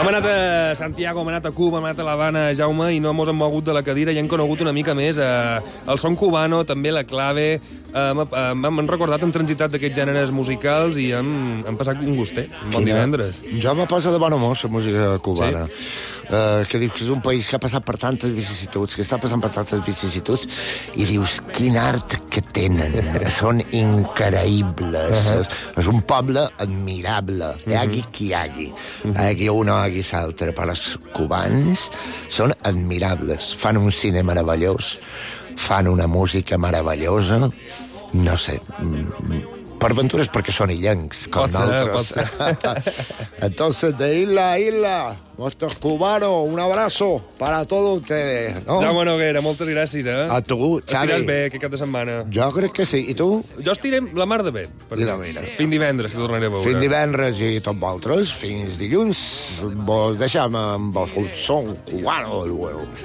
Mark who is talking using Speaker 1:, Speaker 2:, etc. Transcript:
Speaker 1: Hem anat a Santiago, hem anat a Cuba, hem anat a l'Havana, Jaume, i no mos hem mogut de la cadira i hem conegut una mica més el son cubano, també la clave. Hem recordat, hem transitat d'aquests gèneres musicals i hem passat un gustet, un bon divendres.
Speaker 2: Jo me posa de bon humor la música cubana. Sí? Que dius que és un país que ha passat per tantes vicissituds, que està passant per tantes vicissituds, i dius, quin art que tenen, són increïbles. És un poble admirable, hi hagi qui hi hagi. Hi hagi un o hagi l'altre, però els cubans són admirables. Fan un cine meravellós, fan una música meravellosa, no sé... Per aventures perquè són illencs, com nosaltres. Entonces, de isla a isla, nuestros cubanos, un abrazo para todos ustedes, ¿no?
Speaker 1: Jaume Noguera, moltes gràcies, eh?
Speaker 2: A tu, Xavi.
Speaker 1: Estiràs bé aquest cap de setmana.
Speaker 2: Jo crec que sí. I tu?
Speaker 1: Jo estirem la mar de bé.
Speaker 2: Mira.
Speaker 1: Fins divendres, si tornaré a veure.
Speaker 2: Fins divendres i tots vosaltres. Fins dilluns. Vos deixem amb el son cubano del huevo.